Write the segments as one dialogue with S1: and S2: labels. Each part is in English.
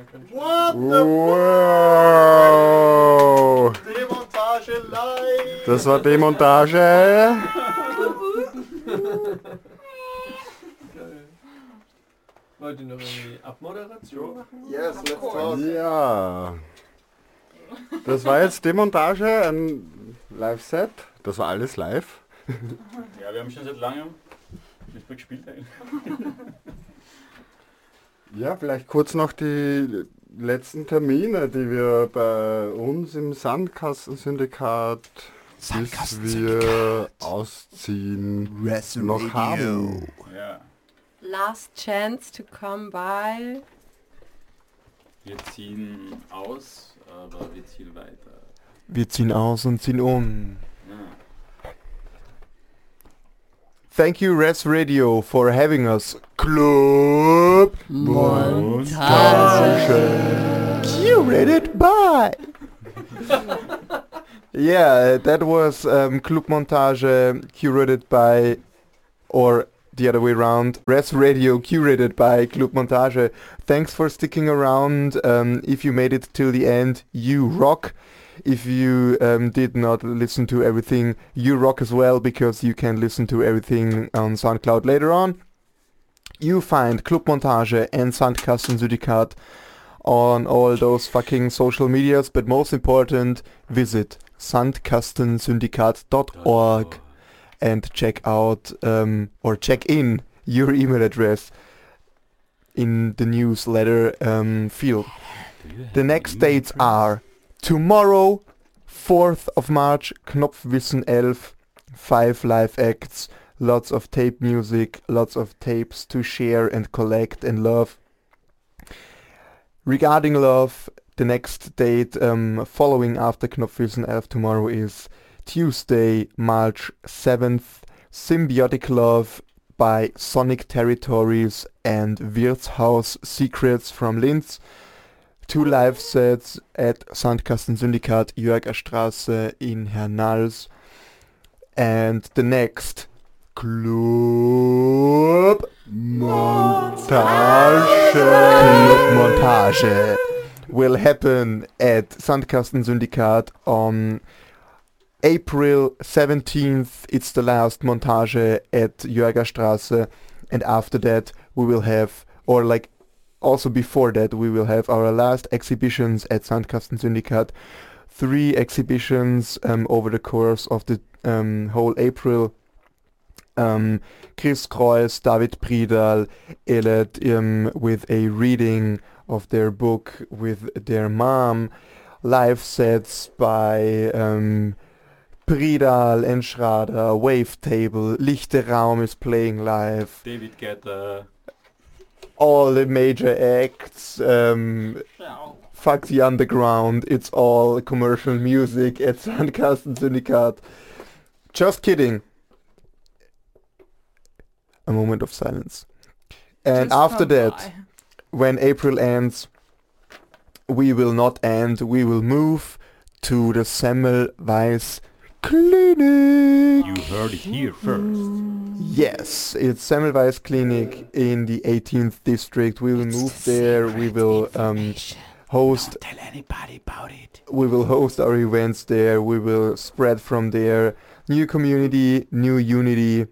S1: What
S2: Wow!
S1: Demontage live!
S2: Das war Demontage.
S3: Wollt ihr noch irgendwie Abmoderation machen?
S1: Yes, let's talk.
S2: Ja. Das war jetzt Demontage, ein Live-Set. Das war alles live.
S4: Ja, wir haben schon seit langem nicht mehr gespielt eigentlich.
S2: Ja, vielleicht kurz noch die letzten Termine, die wir bei uns im Sandkasten-Syndikat, bis wir ausziehen, noch haben.
S4: Ja,
S5: Last chance to come by.
S4: wir ziehen aus, aber wir ziehen weiter.
S6: Wir ziehen aus und ziehen um.
S4: Ja.
S6: Thank you, Res Radio, for having us. Club
S5: Montage.
S6: Curated by. Yeah, that was Club Montage curated by, or the other way around, Res Radio curated by Club Montage. Thanks for sticking around. If you made it till the end, you rock. If you did not listen to everything, you rock as well, because you can listen to everything on SoundCloud later on. You find Club Montage and Sandkasten-Syndikat on all those fucking social medias, but most important, visit sandkastensyndikat.org and check out or check in your email address in the newsletter field. The next dates are tomorrow, 4th of March, Knopfwissen 11, 5 live acts, lots of tape music, lots of tapes to share and collect and love. Regarding love, the next date following after Knopfwissen 11 tomorrow is Tuesday, March 7th, Symbiotic Love by Sonic Territories and Wirtshaus Secrets from Linz. 2 live sets at Sandkasten-Syndikat, Jörgerstraße in Hernals. And the next Club Montage will happen at Sandkasten-Syndikat on April 17th. It's the last montage at Jörgerstraße, and after that we will have, or like also before that, we will have our last exhibitions at Sandkasten-Syndikat. 3 exhibitions over the course of the whole April. Chris Kreuz, David Pridal, Eled with a reading of their book with their mom. Live sets by Pridal and Schrader, Wavetable, Lichte Raum is playing live.
S4: David Guetta.
S6: All the major acts, fuck the underground, it's all commercial music at Sandkasten-Syndikat. Just kidding. A moment of silence. And
S5: Just
S6: after
S5: come
S6: that,
S5: by.
S6: when April ends, we will not end, we will move to the Semmelweis Clinic.
S4: You heard it here first.
S6: Yes, it's Semmelweis Clinic in the 18th district. We will move there. We will host.
S4: Tell anybody about it.
S6: We will host our events there. We will spread from there. New community, new unity.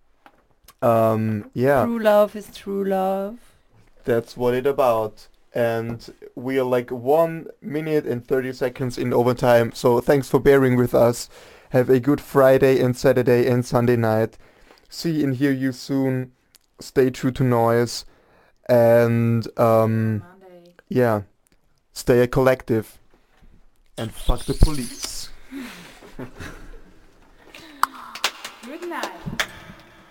S6: Yeah,
S5: True love is true love.
S6: that's what it's about. And we are like 1 minute and 30 seconds in overtime. So thanks for bearing with us. Have a good Friday and Saturday and Sunday night. See and hear you soon. Stay true to noise. And yeah, stay a collective. And fuck the police.